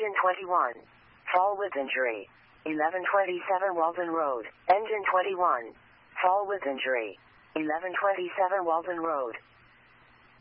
Engine 21. Fall with injury. 1127 Walden Road. Engine 21. Fall with injury. 1127 Walden Road.